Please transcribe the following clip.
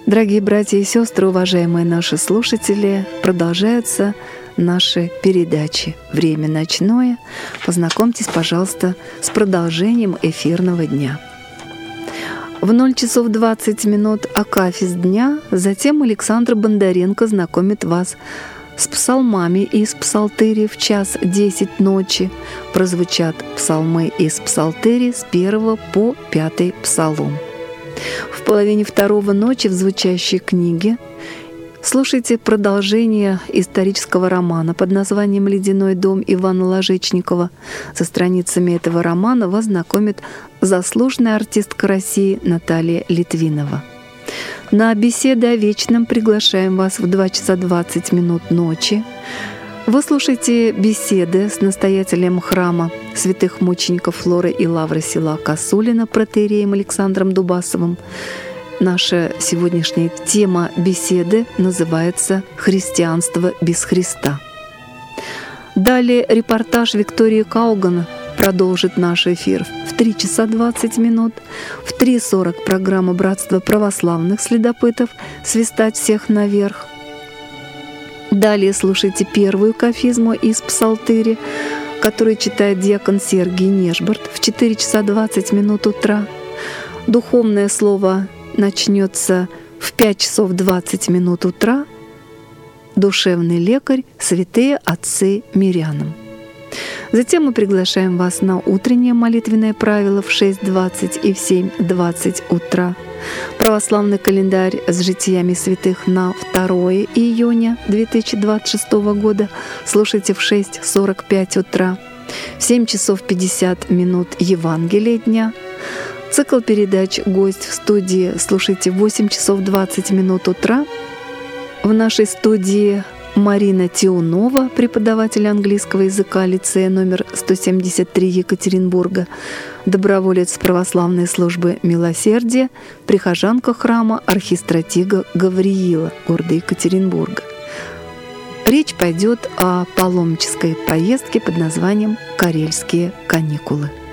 Дорогие братья и сестры, уважаемые наши слушатели, продолжаются наши передачи «Время ночное». Познакомьтесь, пожалуйста, с продолжением эфирного дня. В 0 часов 20 минут акафист дня, затем Александр Бондаренко знакомит вас с псалмами из псалтыри в час 10 ночи. Прозвучат псалмы из псалтыри с 1 по 5 псалом. В половине второго ночи в звучащей книге слушайте продолжение исторического романа под названием «Ледяной дом» Ивана Ложечникова. Со страницами этого романа вас знакомит заслуженная артистка России Наталья Литвинова. На беседы о вечном приглашаем вас в 2 часа 20 минут ночи. Вы слушаете беседы с настоятелем храма святых мучеников Флоры и Лавры села Косулина протоиереем Александром Дубасовым. Наша сегодняшняя тема беседы называется «Христианство без Христа». Далее репортаж Виктории Кауган продолжит наш эфир в 3 часа 20 минут. В 3:40 программа «Братство православных следопытов. Свистать всех наверх». Далее слушайте первую кафизму из псалтыри, которую читает диакон Сергий Нежборт в 4 часа 20 минут утра. Духовное слово начнется в 5 часов 20 минут утра. Душевный лекарь святые отцы мирянам. Затем мы приглашаем вас на утреннее молитвенное правило в 6:20 и в 7:20 утра. Православный календарь с житиями святых на 2 июня 2026 года слушайте в 6:45 утра. В 7 часов 50 минут Евангелие дня. Цикл передач «Гость в студии» слушайте в 8 часов 20 минут утра. В нашей студии Марина Тиунова, преподаватель английского языка лицея номер 173 Екатеринбурга, доброволец православной службы милосердия, прихожанка храма архистратига Гавриила города Екатеринбурга. Речь пойдет о паломнической поездке под названием «Карельские каникулы».